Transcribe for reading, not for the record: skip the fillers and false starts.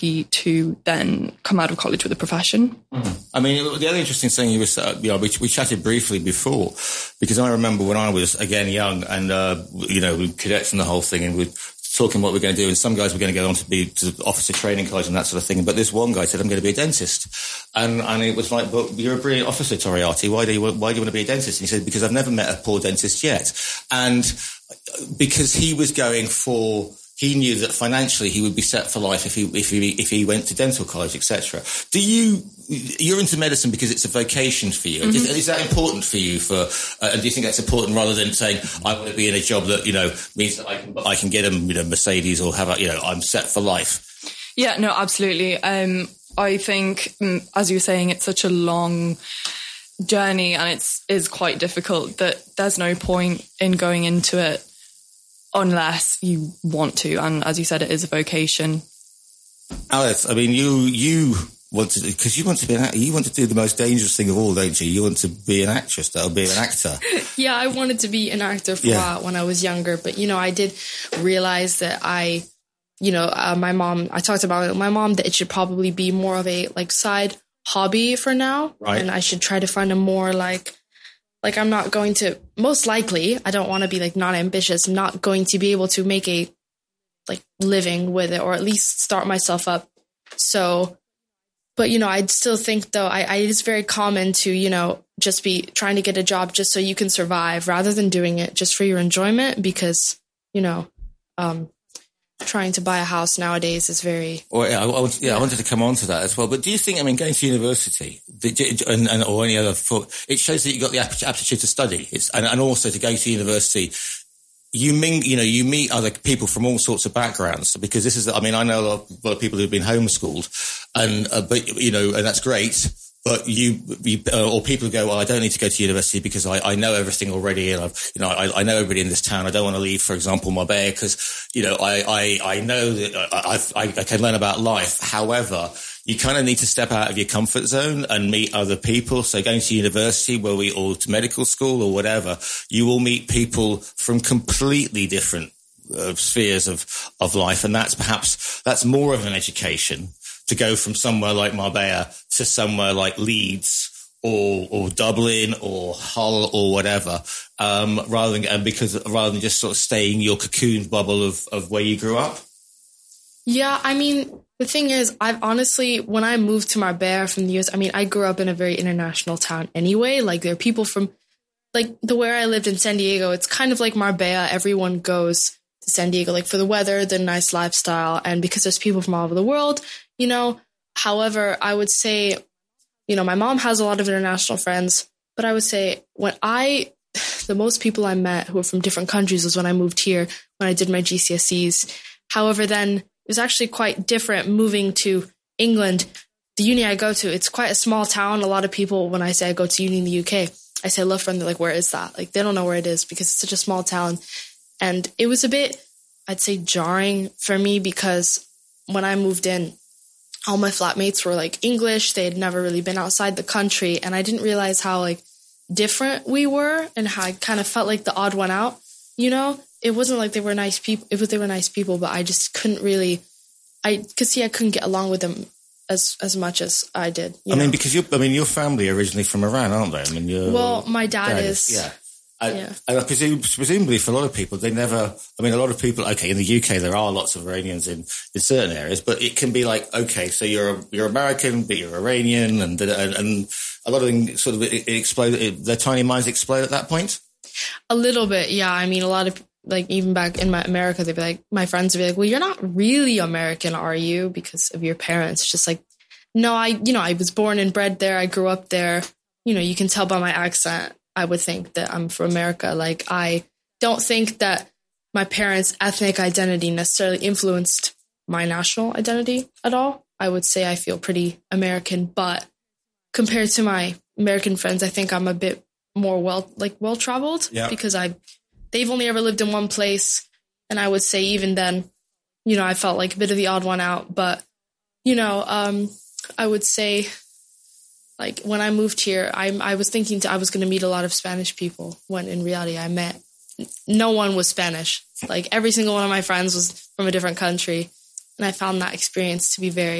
lucky to then come out of college with a profession. I mean, the other interesting thing you were, we chatted briefly before, because I remember when I was, again, young and, cadets and the whole thing, and we're talking what we're going to do, and some guys were going to go on to be to officer training college and that sort of thing, but this one guy said, I'm going to be a dentist. And it was like, but you're a brilliant officer, Toriarty. Why do you want to be a dentist? And he said, because I've never met a poor dentist yet. And because he was going for... He knew that financially he would be set for life if he went to dental college, etc. You're into medicine because it's a vocation for you. Mm-hmm. Is that important for you? And do you think that's important rather than saying I want to be in a job that means that I can get a Mercedes or have I'm set for life? Yeah, no, absolutely. I think, as you were saying, it's such a long journey and it is quite difficult that there's no point in going into it unless you want to. And as you said, it is a vocation. Alice, I mean, you want to, because you want to do the most dangerous thing of all, don't you? You want to be an actress, or be an actor. Yeah, I wanted to be an actor for a while when I was younger. But, I did realize that I talked about it with my mom, that it should probably be more of a side hobby for now. Right. And I should try to find a more I'm not going to, most likely, I don't want to be not ambitious, not going to be able to make a living with it, or at least start myself up. So, but I'd still think though, it's very common to, just be trying to get a job just so you can survive rather than doing it just for your enjoyment, because, trying to buy a house nowadays is very... I wanted to come on to that as well. But do you think, going to university or any other... It shows that you've got the aptitude to study. And also to go to university, you meet other people from all sorts of backgrounds. Because this is... I know a lot of people who've been homeschooled, and that's great. But or people go, well, I don't need to go to university because I know everything already, and I know everybody in this town. I don't want to leave, for example, Marbella, because I know that I can learn about life. However, you kind of need to step out of your comfort zone and meet other people. So going to university, or to medical school or whatever, you will meet people from completely different spheres of life, and that's more of an education to go from somewhere like Marbella to somewhere like Leeds or Dublin or Hull or whatever, rather than just sort of staying in your cocoon bubble of where you grew up. Yeah, the thing is, I've honestly, when I moved to Marbella from the US, I grew up in a very international town anyway. There are people from, where I lived in San Diego, it's kind of like Marbella. Everyone goes to San Diego, for the weather, the nice lifestyle, and because there's people from all over the world. However, I would say, my mom has a lot of international friends, but I would say the most people I met who were from different countries was when I moved here, when I did my GCSEs. However, then it was actually quite different moving to England. The uni I go to, it's quite a small town. A lot of people, when I say I go to uni in the UK, I say Loughran, they're like, where is that? They don't know where it is because it's such a small town. And it was a bit, I'd say, jarring for me because when I moved in, all my flatmates were English. They had never really been outside the country. And I didn't realize how different we were and how I kind of felt like the odd one out. It wasn't like they were nice people. They were nice people, but I just couldn't really, I couldn't get along with them as much as I did. Because your family are originally from Iran, aren't they? My dad is. Yeah. And presumably for a lot of people, a lot of people, okay, in the UK, there are lots of Iranians in certain areas, but it can be okay, so you're American, but you're Iranian, and a lot of them sort of explode, their tiny minds explode at that point? A little bit, yeah. A lot of, even back in America, they'd be my friends would be well, you're not really American, are you? Because of your parents. It's just no, I was born and bred there. I grew up there. You can tell by my accent. I would think that I'm from America. I don't think that my parents' ethnic identity necessarily influenced my national identity at all. I would say I feel pretty American, but compared to my American friends, I think I'm a bit more well-traveled because they've only ever lived in one place. And I would say even then, I felt like a bit of the odd one out. But, I would say when I moved here, I was thinking I was going to meet a lot of Spanish people when in reality I met no one was Spanish. Every single one of my friends was from a different country. And I found that experience to be very